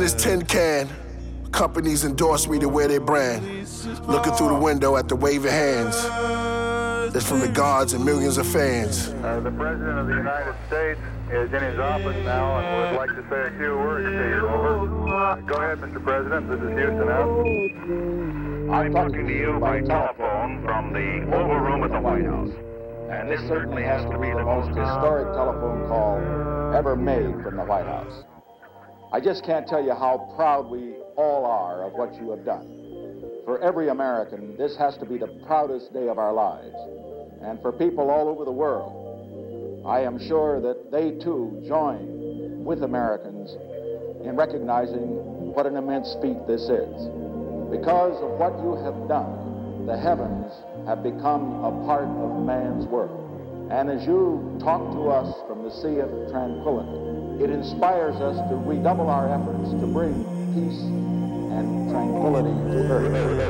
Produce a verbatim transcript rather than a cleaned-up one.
This tin can, companies endorse me to wear their brand. Looking through the window at the waving hands. That's from the gods and millions of fans. Uh, the President of the United States is in his office now and would like to say a few words to you. Over. Go ahead, Mister President. This is Houston out. I'm talking to you by telephone from the Oval Room at the White House. And this certainly has to be the most historic telephone call ever made from the White House. I just can't tell you how proud we all are of what you have done. For every American, this has to be the proudest day of our lives. And for people all over the world, I am sure that they too join with Americans in recognizing what an immense feat this is. Because of what you have done, the heavens have become a part of man's world. And as you talk to us from the Sea of Tranquility, it inspires us to redouble our efforts to bring peace and tranquility to earth.